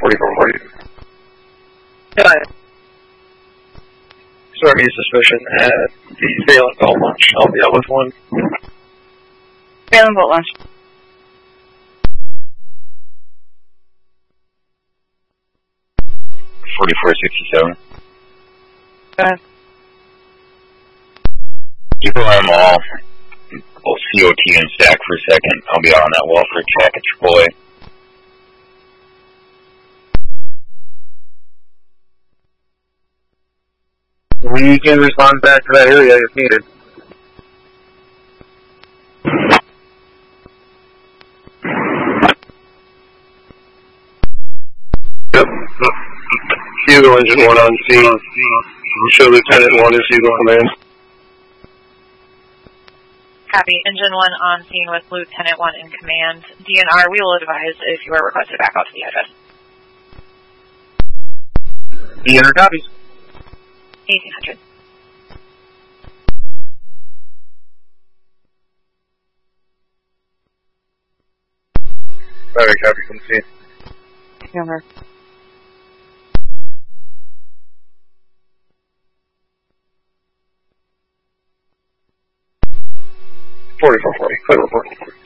4440. Sorry, suspicion at the Valen Boat Launch. I'll be out with one. Valen Boat Launch. $44.67. Go ahead. Keep an eye on them all. Both COT and stack for a second. I'll be out on that wall for a check at AAA. We can respond back to that area if needed. Yep. Hugo Engine 1 on scene. Show Lieutenant 1 is Hugo Command. Copy. Engine 1 on scene with Lieutenant 1 in command. DNR, we will advise if you are requested back out to the address. DNR copies. 1800. Alright, copy from scene. Younger. 4440. Clear report.